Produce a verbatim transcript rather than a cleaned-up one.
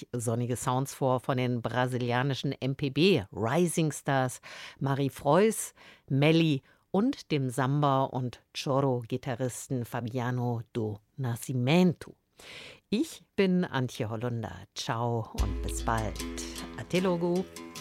euch sonnige Sounds vor von den brasilianischen M P B Rising Stars Marie Freuss, Melly und dem Samba- und Choro-Gitarristen Fabiano do Nascimento. Ich bin Antje Hollunder. Ciao und bis bald. Atelogu.